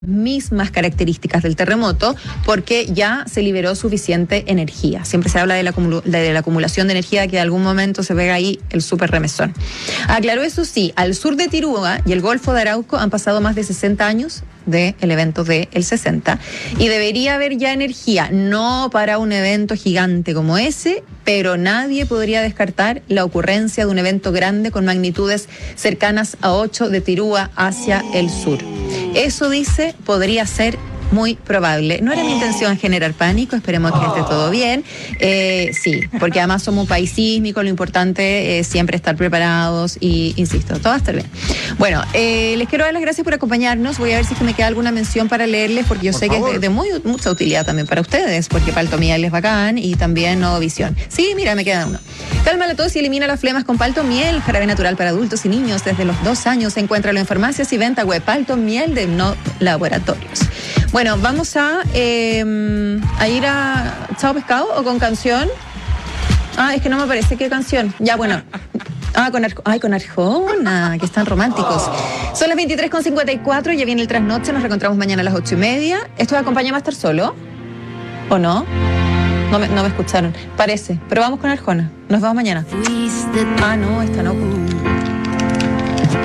mismas características del terremoto porque ya se liberó suficiente energía. Siempre se habla de la acumulación de energía, que de algún momento se pega ahí el súper remesón. Aclaró, eso sí, al sur de Tirúa y el Golfo de Arauco han pasado más de 60 años del evento del 60 y debería haber ya energía, no para un evento gigante como ese, pero nadie podría descartar la ocurrencia de un evento grande con magnitudes cercanas a 8 de Tirúa hacia el sur. Eso, dice, podría ser muy probable. No era mi intención generar pánico, esperemos que esté todo bien. Sí, porque además somos un país sísmico, lo importante es siempre estar preparados y, insisto, todo va a estar bien. Bueno, les quiero dar las gracias por acompañarnos. Voy a ver si es que me queda alguna mención para leerles, porque yo sé que es de mucha utilidad también para ustedes, porque Palto Miel es bacán y también Novovisión. Sí, mira, me queda uno. Calma la tos y elimina las flemas con Palto Miel, jarabe natural para adultos y niños desde los 2 años. Encuéntralo en farmacias y venta web. Palto Miel de No Laboratorios. Bueno, vamos a ir a Chao Pescado o con canción. Es que no me parece qué canción. Ya, bueno. Con Arjona, que están románticos. Son las 23:54, ya viene el trasnoche, nos reencontramos mañana a las 8:30. ¿Esto de acompaña va a estar solo? ¿O no? No me escucharon, parece. Pero vamos con Arjona. Nos vemos mañana. No, esta no.